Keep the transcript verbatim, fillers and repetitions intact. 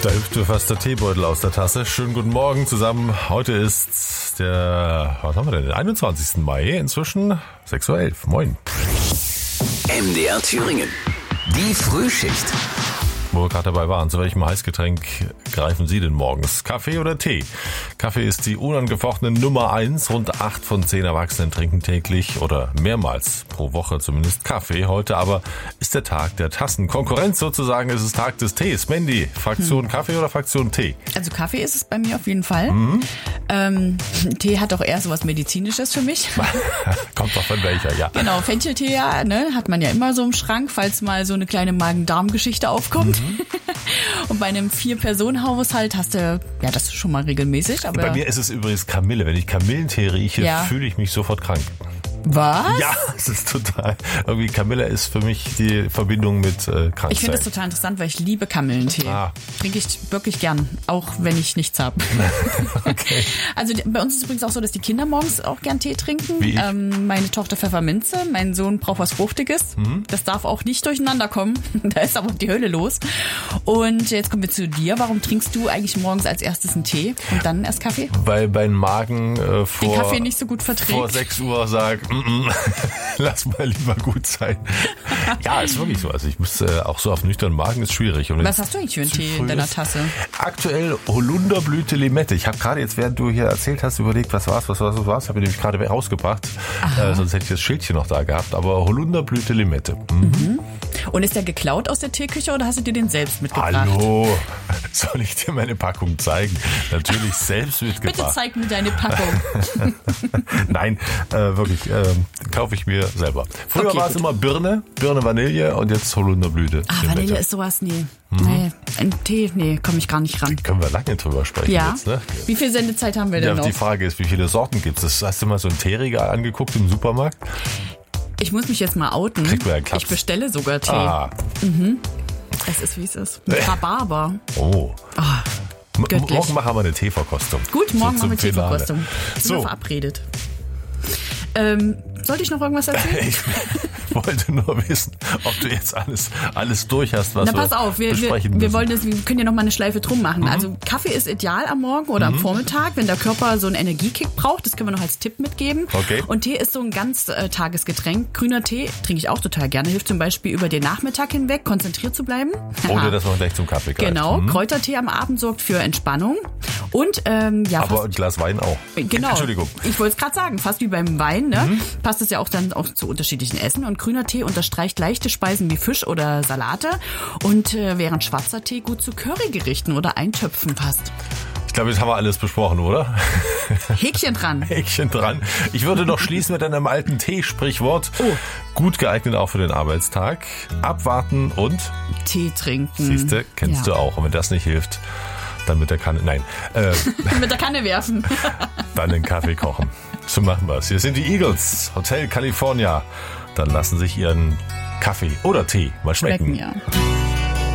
Da hüpft mir fast der Teebeutel aus der Tasse. Schönen guten Morgen zusammen. Heute ist der, was haben wir denn, den einundzwanzigsten Mai. Inzwischen sechs Uhr elf. Moin. M D R Thüringen. Die Frühschicht. Wo wir gerade dabei waren, zu welchem Heißgetränk greifen Sie denn morgens? Kaffee oder Tee? Kaffee ist die unangefochtene Nummer eins. Rund acht von zehn Erwachsenen trinken täglich oder mehrmals pro Woche zumindest Kaffee. Heute aber ist der Tag der Tassen. Konkurrenz sozusagen, ist es Tag des Tees. Mandy, Fraktion hm. Kaffee oder Fraktion Tee? Also Kaffee ist es bei mir auf jeden Fall. Mhm. Ähm, Tee hat auch eher so was Medizinisches für mich. Kommt doch von welcher, ja. Genau, Fencheltee ja, ne, hat man ja immer so im Schrank, falls mal so eine kleine Magen-Darm-Geschichte aufkommt. Mhm. Und bei einem Vier-Personen-Haushalt hast du ja das schon mal regelmäßig. Aber bei mir ist es übrigens Kamille. Wenn ich Kamillentee rieche, ja. fühle ich mich sofort krank. Was? Ja, es ist total. Irgendwie Kamille ist für mich die Verbindung mit äh, Krankheit. Ich finde das total interessant, weil ich liebe Kamillentee. Ah. Trinke ich wirklich gern, auch wenn ich nichts habe. Okay. Also bei uns ist es übrigens auch so, dass die Kinder morgens auch gern Tee trinken. Wie ich? Ähm, meine Tochter Pfefferminze, mein Sohn braucht was Fruchtiges. Mhm. Das darf auch nicht durcheinander kommen. Da ist aber die Hölle los. Und jetzt kommen wir zu dir. Warum trinkst du eigentlich morgens als erstes einen Tee und dann erst Kaffee? Weil mein Magen äh, vor, den Kaffee nicht so gut verträgt. Vor sechs Uhr sagt, lass mal lieber gut sein. Ja, ist wirklich so. Also ich muss äh, auch so auf nüchternen Magen ist schwierig. Und was hast du eigentlich für einen Tee in deiner Tasse? Aktuell Holunderblüte Limette. Ich habe gerade jetzt, während du hier erzählt hast, überlegt, was war's, was war's, was war's. Habe ich nämlich gerade rausgebracht. Äh, sonst hätte ich das Schildchen noch da gehabt. Aber Holunderblüte Limette. Mhm. Mhm. Und ist der geklaut aus der Teeküche oder hast du dir den selbst mitgebracht? Hallo, soll ich dir meine Packung zeigen? Natürlich selbst mitgebracht. Bitte zeig mir deine Packung. Nein, äh, wirklich, äh, kaufe ich mir selber. Früher okay, war es immer Birne, Birne Vanille und jetzt Holunderblüte. Ah, Vanille ist sowas, nee. Hm. Nee, ein Tee, nee, komme ich gar nicht ran. Können wir lange drüber sprechen ja. jetzt, ne? Wie viel Sendezeit haben wir denn ja, noch? Die Frage ist, wie viele Sorten gibt es? Hast du mal so ein Teeregal angeguckt im Supermarkt? Ich muss mich jetzt mal outen. Kriegt man einen Klaps. Ich bestelle sogar Tee. Ah. Mhm. Es ist, wie es ist. Mit Rhabarber. Oh. oh göttlich. Morgen machen wir eine Teeverkostung. Gut, morgen so machen wir Teeverkostung. Sind so. wir verabredet. Ähm, sollte ich noch irgendwas erzählen? Ich wollte nur wissen, ob du jetzt alles, alles durch hast, was Na, pass wir auf, wir, besprechen wir, wir müssen. wollen das, wir können ja noch mal eine Schleife drum machen. Mhm. Also Kaffee ist ideal am Morgen oder mhm. am Vormittag, wenn der Körper so einen Energiekick braucht. Das können wir noch als Tipp mitgeben. Okay. Und Tee ist so ein ganz äh, Tagesgetränk. Grüner Tee trinke ich auch total gerne. Hilft zum Beispiel über den Nachmittag hinweg, konzentriert zu bleiben. Ohne dass man gleich zum Kaffee greift. Genau. Mhm. Kräutertee am Abend sorgt für Entspannung. Und ähm, ja, aber fast, ein Glas Wein auch. Genau. Entschuldigung. Ich wollte es gerade sagen, fast wie beim Wein, ne? Mhm. Passt es ja auch dann auch zu unterschiedlichen Essen. Und grüner Tee unterstreicht leichte Speisen wie Fisch oder Salate. Und äh, während schwarzer Tee gut zu Currygerichten oder Eintöpfen passt. Ich glaube, jetzt haben wir alles besprochen, oder? Häkchen dran. Häkchen dran. Ich würde noch schließen mit einem alten Tee-Sprichwort. Oh. Gut geeignet auch für den Arbeitstag. Abwarten und Tee trinken. Siehste, kennst ja. du auch. Und wenn das nicht hilft, dann mit der Kanne, nein. Äh, mit der Kanne werfen. Dann den Kaffee kochen. So machen wir es. Hier sind die Eagles, Hotel California. Dann lassen sich ihren Kaffee oder Tee mal schmecken. Schmecken, ja.